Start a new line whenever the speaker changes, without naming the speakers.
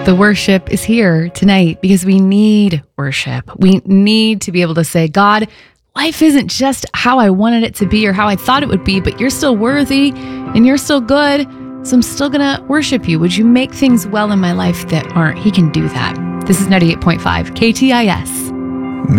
The worship is here tonight because we need worship. We need to be able to say, God, life isn't just how I wanted it to be or how I thought it would be, but you're still worthy and you're still good. So I'm still going to worship you. Would you make things well in my life that aren't? He can do that. This is 98.5 KTIS.